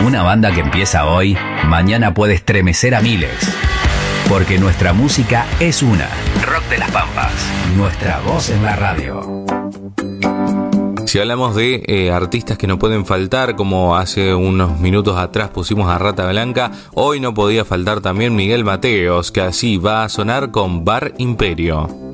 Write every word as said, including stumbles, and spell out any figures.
Una banda que empieza hoy, mañana puede estremecer a miles. Porque nuestra música es una. Rock de las Pampas. Nuestra voz en la radio. Si hablamos de eh, artistas que no pueden faltar, como hace unos minutos atrás pusimos a Rata Blanca, hoy no podía faltar también Miguel Mateos, que así va a sonar con Bar Imperio.